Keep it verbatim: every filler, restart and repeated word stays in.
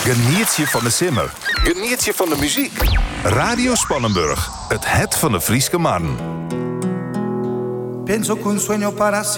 Geniet je van de simmer. Geniet je van de muziek. Radio Spannenburg. Het het van de Frieske man. Pienso que un sueño para